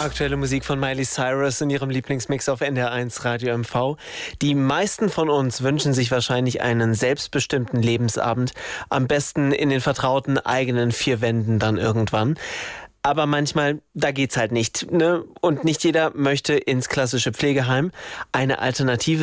Aktuelle Musik von Miley Cyrus in ihrem Lieblingsmix auf NDR1 Radio MV. Die meisten von uns wünschen sich wahrscheinlich einen selbstbestimmten Lebensabend. Am besten in den vertrauten eigenen vier Wänden dann irgendwann. Aber manchmal, da geht's halt nicht, ne? Und nicht jeder möchte ins klassische Pflegeheim. Eine Alternative